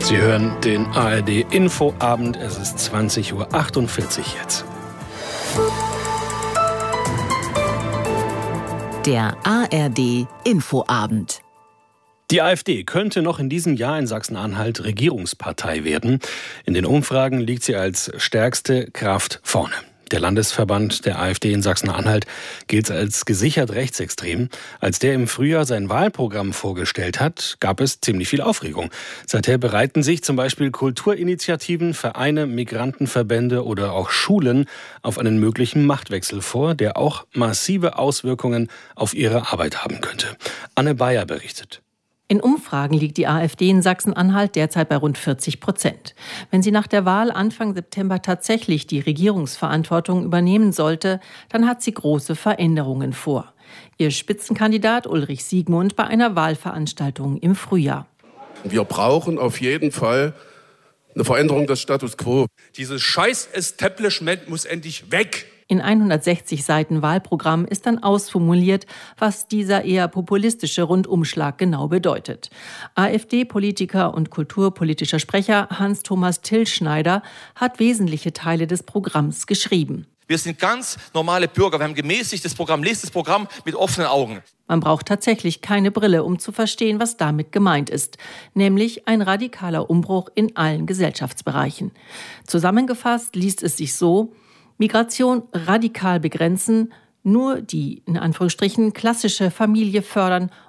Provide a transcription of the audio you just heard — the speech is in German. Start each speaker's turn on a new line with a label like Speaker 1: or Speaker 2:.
Speaker 1: Sie hören den ARD-Infoabend. Es ist 20.48 Uhr jetzt.
Speaker 2: Der ARD-Infoabend.
Speaker 1: Die AfD könnte noch in diesem Jahr in Sachsen-Anhalt Regierungspartei werden. In den Umfragen liegt sie als stärkste Kraft vorne. Der Landesverband der AfD in Sachsen-Anhalt gilt als gesichert rechtsextrem. Als der im Frühjahr sein Wahlprogramm vorgestellt hat, gab es ziemlich viel Aufregung. Seither bereiten sich zum Beispiel Kulturinitiativen, Vereine, Migrantenverbände oder auch Schulen auf einen möglichen Machtwechsel vor, der auch massive Auswirkungen auf ihre Arbeit haben könnte. Anne Bayer berichtet.
Speaker 3: In Umfragen liegt die AfD in Sachsen-Anhalt derzeit bei rund 40%. Wenn sie nach der Wahl Anfang September tatsächlich die Regierungsverantwortung übernehmen sollte, dann hat sie große Veränderungen vor. Ihr Spitzenkandidat Ulrich Siegmund bei einer Wahlveranstaltung im Frühjahr.
Speaker 4: Wir brauchen auf jeden Fall eine Veränderung des Status quo.
Speaker 5: Dieses Scheiß-Establishment muss endlich weg.
Speaker 3: In 160 Seiten Wahlprogramm ist dann ausformuliert, was dieser eher populistische Rundumschlag genau bedeutet. AfD-Politiker und kulturpolitischer Sprecher Hans-Thomas Tillschneider hat wesentliche Teile des Programms geschrieben.
Speaker 6: Wir sind ganz normale Bürger. Wir haben gemäßigtes Programm. Lest das Programm mit offenen Augen.
Speaker 3: Man braucht tatsächlich keine Brille, um zu verstehen, was damit gemeint ist. Nämlich ein radikaler Umbruch in allen Gesellschaftsbereichen. Zusammengefasst liest es sich so: Migration radikal begrenzen, nur die, in Anführungsstrichen, klassische Familie fördern